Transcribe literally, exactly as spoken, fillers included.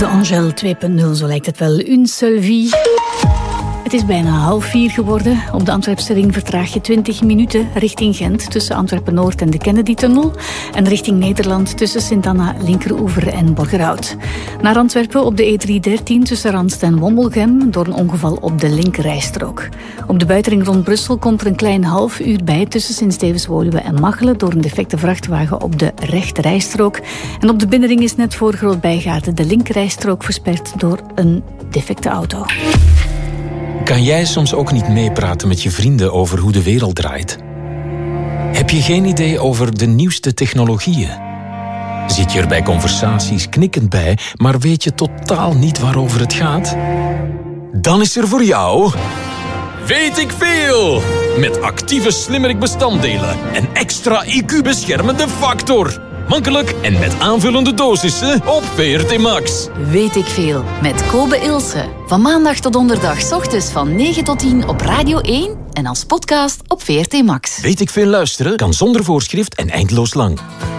De Angel twee punt nul, zo lijkt het wel. Une seule vie. Het is bijna half vier geworden. Op de Antwerpse ring vertraag je twintig minuten richting Gent tussen Antwerpen-Noord en de Kennedy-tunnel en richting Nederland tussen Sint-Anna, Linkeroever en Borgerhout. Naar Antwerpen op de E driehonderddertien tussen Randst en Wombelgem door een ongeval op de linkerrijstrook. Op de buitenring rond Brussel komt er een klein half uur bij tussen Sint-Stevens-Woluwe en Machelen door een defecte vrachtwagen op de rechterrijstrook. En op de binnenring is net voor Groot-Bijgaarden de linkerrijstrook versperd door een defecte auto. Kan jij soms ook niet meepraten met je vrienden over hoe de wereld draait? Heb je geen idee over de nieuwste technologieën? Zit je er bij conversaties knikkend bij, maar weet je totaal niet waarover het gaat? Dan is er voor jou... Weet ik veel! Met actieve slimmerik-bestanddelen en extra I Q-beschermende factor. Makkelijk en met aanvullende dosissen op V R T Max. Weet ik veel, met Kobe Ilse. Van maandag tot donderdag 's ochtends van negen tot tien op Radio één en als podcast op V R T Max. Weet ik veel luisteren kan zonder voorschrift en eindeloos lang.